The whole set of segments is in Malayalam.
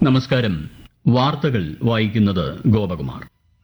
നമസ്കാരം. വാർത്തകൾ വായിക്കുന്നത് ഗോപകുമാർ.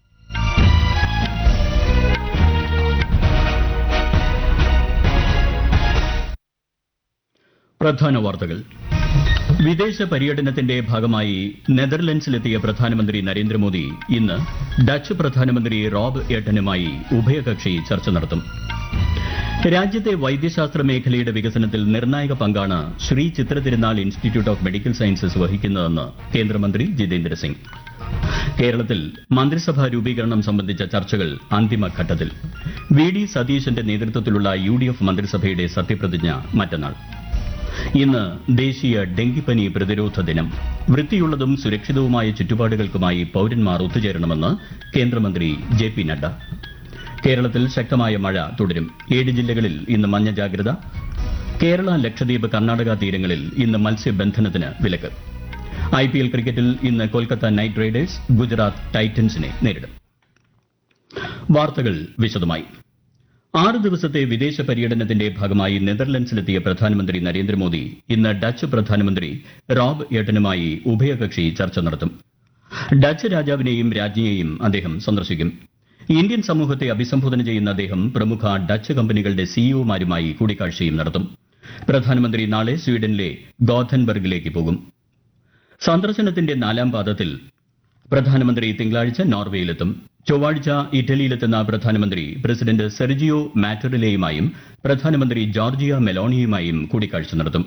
പ്രധാന വാർത്തകൾ. വിദേശ പര്യടനത്തിന്റെ ഭാഗമായി നെതർലൻഡ്സിലെത്തിയ പ്രധാനമന്ത്രി നരേന്ദ്രമോദി ഇന്ന് ഡച്ച് പ്രധാനമന്ത്രി റോബ് എട്ടനുമായി ഉഭയകക്ഷി ചർച്ച നടത്തും. രാജ്യത്തെ വൈദ്യശാസ്ത്ര മേഖലയുടെ വികസനത്തിൽ നിർണായക പങ്കാണ് ശ്രീ ചിത്ര തിരുനാൾ ഇൻസ്റ്റിറ്റ്യൂട്ട് ഓഫ് മെഡിക്കൽ സയൻസസ് വഹിക്കുന്നതെന്ന് കേന്ദ്രമന്ത്രി ജിതേന്ദ്ര സിംഗ്. കേരളത്തിൽ മന്ത്രിസഭാ രൂപീകരണം സംബന്ധിച്ച ചർച്ചകൾ അന്തിമഘട്ടത്തിൽ. വി.ഡി. സതീശന്റെ നേതൃത്വത്തിലുള്ള UDF മന്ത്രിസഭയുടെ സത്യപ്രതിജ്ഞ മറ്റന്നാൾ. ഇന്ന് ദേശീയ ഡെങ്കിപ്പനി പ്രതിരോധ ദിനം. വൃത്തിയുള്ളതും സുരക്ഷിതവുമായ ചുറ്റുപാടുകൾക്കുമായി പൌരന്മാർ ഒത്തുചേരണമെന്ന് കേന്ദ്രമന്ത്രി JP നഡ്ഡ. കേരളത്തിൽ ശക്തമായ മഴ തുടരും. 7 ജില്ലകളിൽ ഇന്ന് മഞ്ഞ ജാഗ്രത. കേരള, ലക്ഷദ്വീപ്, കർണാടക തീരങ്ങളിൽ ഇന്ന് മത്സ്യബന്ധനത്തിന് വിലക്ക്. IPL ക്രിക്കറ്റിൽ ഇന്ന് കൊൽക്കത്ത നൈറ്റ് റൈഡേഴ്സ് ഗുജറാത്ത് ടൈറ്റൻസിനെ നേരിടും. വാർത്തകൾ വിശദമായി. 6 ദിവസത്തെ വിദേശ പര്യടനത്തിന്റെ ഭാഗമായി നെതർലൻഡ്സിലെത്തിയ പ്രധാനമന്ത്രി നരേന്ദ്രമോദി ഇന്ന് ഡച്ച് പ്രധാനമന്ത്രി റോബ് എട്ടനുമായി ഉഭയകക്ഷി ചർച്ച നടത്തും. ഡച്ച് രാജാവിനെയും രാജ്ഞിയെയും അദ്ദേഹം സന്ദർശിക്കും. ഇന്ത്യൻ സമൂഹത്തെ അഭിസംബോധന ചെയ്യുന്ന അദ്ദേഹം പ്രമുഖ ഡച്ച് കമ്പനികളുടെ CEOമാരുമായി കൂടിക്കാഴ്ചയും നടത്തും. പ്രധാനമന്ത്രി നാളെ സ്വീഡനിലെ ഗോഥൻബർഗിലേക്ക് പോകും. സന്ദർശനത്തിന്റെ 4ാം പാദത്തിൽ പ്രധാനമന്ത്രി തിങ്കളാഴ്ച നോർവേയിലെത്തും. ചൊവ്വാഴ്ച ഇറ്റലിയിലെത്തുന്ന പ്രധാനമന്ത്രി പ്രസിഡന്റ് സെർജിയോ മാറ്ററിലയുമായും പ്രധാനമന്ത്രി ജോർജിയ മെലോണിയുമായും കൂടിക്കാഴ്ച നടത്തും.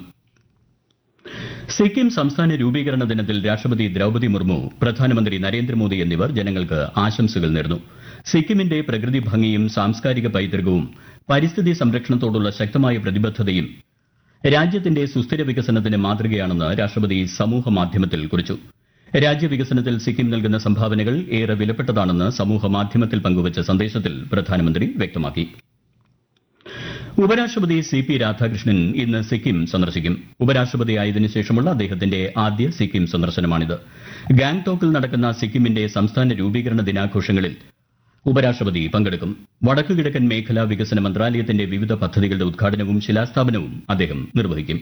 സിക്കിം സംസ്ഥാന രൂപീകരണ ദിനത്തിൽ രാഷ്ട്രപതി ദ്രൌപദി മുർമു, പ്രധാനമന്ത്രി നരേന്ദ്രമോദി എന്നിവർ ജനങ്ങൾക്ക് ആശംസകൾ നേർന്നു. സിക്കിമിന്റെ പ്രകൃതി ഭംഗിയും സാംസ്കാരിക പൈതൃകവും പരിസ്ഥിതി സംരക്ഷണത്തോടുള്ള ശക്തമായ പ്രതിബദ്ധതയും രാജ്യത്തിന്റെ സുസ്ഥിര വികസനത്തിന് മാതൃകയാണെന്ന് രാഷ്ട്രപതി സമൂഹമാധ്യമത്തിൽ കുറിച്ചു. രാജ്യവികസനത്തിൽ സിക്കിം നൽകുന്ന സംഭാവനകൾ ഏറെ വിലപ്പെട്ടതാണെന്ന് സമൂഹമാധ്യമത്തിൽ പങ്കുവച്ച സന്ദേശത്തിൽ പ്രധാനമന്ത്രി വ്യക്തമാക്കി. ഉപരാഷ്ട്രപതി CP രാധാകൃഷ്ണൻ ഇന്ന് സിക്കിം സന്ദർശിക്കും. ഉപരാഷ്ട്രപതിയായതിനു ശേഷമുള്ള അദ്ദേഹത്തിന്റെ ആദ്യ സിക്കിം സന്ദർശനമാണിത്. ഗാംഗ്ടോക്കിൽ നടക്കുന്ന സിക്കിമിന്റെ സംസ്ഥാന രൂപീകരണ ദിനാഘോഷങ്ങളിൽ ഉപരാഷ്ട്രപതി പങ്കെടുക്കും. വടക്കുകിഴക്കൻ മേഖലാ വികസന മന്ത്രാലയത്തിന്റെ വിവിധ പദ്ധതികളുടെ ഉദ്ഘാടനവും ശിലാസ്ഥാപനവും അദ്ദേഹം നിർവഹിക്കും.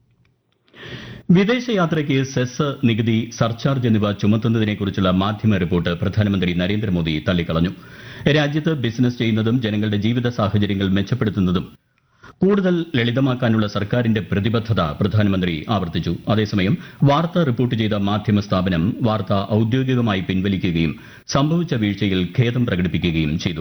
വിദേശയാത്രയ്ക്ക് സെസ്, നികുതി, സർചാർജ് എന്നിവ ചുമത്തുന്നതിനെക്കുറിച്ചുള്ള മാധ്യമ റിപ്പോർട്ട് പ്രധാനമന്ത്രി നരേന്ദ്രമോദി തള്ളിക്കളഞ്ഞു. രാജ്യത്ത് ബിസിനസ് ചെയ്യുന്നതും ജനങ്ങളുടെ ജീവിത സാഹചര്യങ്ങൾ മെച്ചപ്പെടുത്തുന്നതും കൂടുതൽ ലളിതമാക്കാനുള്ള സർക്കാരിന്റെ പ്രതിബദ്ധത പ്രധാനമന്ത്രി ആവർത്തിച്ചു. അതേസമയം വാർത്ത റിപ്പോർട്ട് ചെയ്ത മാധ്യമ സ്ഥാപനം വാർത്ത ഔദ്യോഗികമായി പിൻവലിക്കുകയും സംഭവിച്ച വീഴ്ചയിൽ ഖേദം പ്രകടിപ്പിക്കുകയും ചെയ്തു.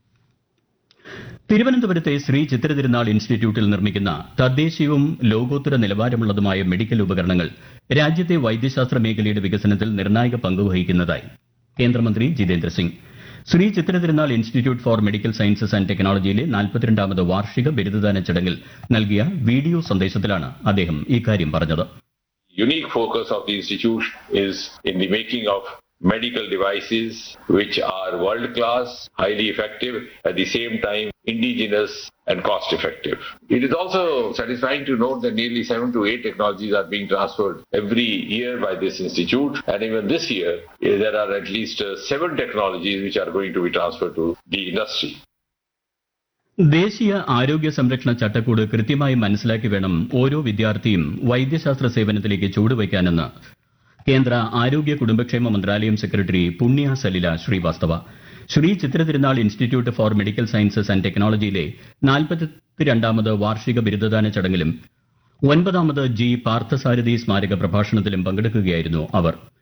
തിരുവനന്തപുരത്തെ ശ്രീ ചിത്ര തിരുനാൾ ഇൻസ്റ്റിറ്റ്യൂട്ടിൽ നിർമ്മിക്കുന്ന തദ്ദേശീയവും ലോകോത്തര നിലവാരമുള്ളതുമായ മെഡിക്കൽ ഉപകരണങ്ങൾ രാജ്യത്തെ വൈദ്യശാസ്ത്ര മേഖലയുടെ വികസനത്തിൽ നിർണായക പങ്ക് വഹിക്കുന്നതായി കേന്ദ്രമന്ത്രി ജിതേന്ദ്ര സിംഗ്. ശ്രീ ചിത്ര തിരുനാൾ institute four medical sciences and ടെക്നോളജിയിലെ 42ാമത് വാർഷിക ബിരുദദാന ചടങ്ങിൽ നൽകിയ വീഡിയോ സന്ദേശത്തിലാണ് അദ്ദേഹം ഇക്കാര്യം പറഞ്ഞത്. Unique focus of the institute is in the making of medical devices which are world class, highly effective, at the same time indigenous and cost effective. It is also satisfying to note that nearly 7 to 8 technologies are being transferred every year by this institute, and even this year there are at least 7 technologies which are going to be transferred to the industry. ദേശീയ ആരോഗ്യ സംരക്ഷണ ചട്ടക്കൂട് കൃത്യമായി മനസ്സിലാക്കി വേണം ഓരോ വിദ്യാർത്ഥിയും വൈദ്യശാസ്ത്ര സേവനത്തിലേക്ക് ചുവടുവയ്ക്കാനെന്ന് കേന്ദ്ര ആരോഗ്യ കുടുംബക്ഷേമ മന്ത്രാലയം സെക്രട്ടറി പുണ്യ സലില ശ്രീവാസ്തവ. ശ്രീ ചിത്ര തിരുനാൾ institute four medical sciences and ടെക്നോളജിയിലെ 42ാമത് വാർഷിക ബിരുദദാന ചടങ്ങിലും 9ാമത് G പാർത്ഥസാരഥി സ്മാരക പ്രഭാഷണത്തിലും പങ്കെടുക്കുകയായിരുന്നു അവർ.